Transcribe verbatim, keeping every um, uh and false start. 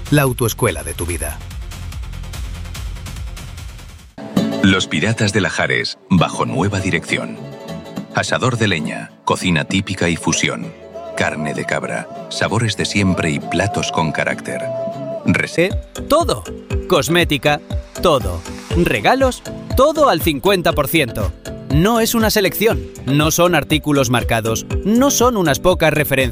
la autoescuela de tu vida. Los Piratas de Lajares, bajo nueva dirección. Asador de leña, cocina típica y fusión. Carne de cabra, sabores de siempre y platos con carácter. Rese, todo. Cosmética, todo. Regalos, todo al cincuenta por ciento. No es una selección, no son artículos marcados, no son unas pocas referencias.